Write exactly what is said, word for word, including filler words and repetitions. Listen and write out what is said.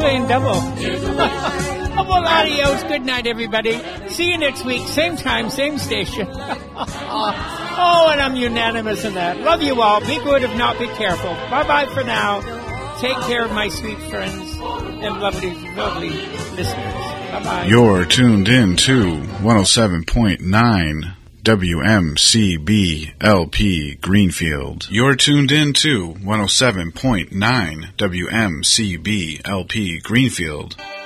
playing double. Well, adios. Good night, everybody. See you next week. Same time, same station. Oh, and I'm unanimous in that. Love you all. Be good. If not, be careful. Bye-bye for now. Take care of my sweet friends and lovely, lovely listeners. Bye-bye. You're tuned in to one oh seven point nine W M C B L P Greenfield. You're tuned in to one oh seven point nine W M C B L P Greenfield.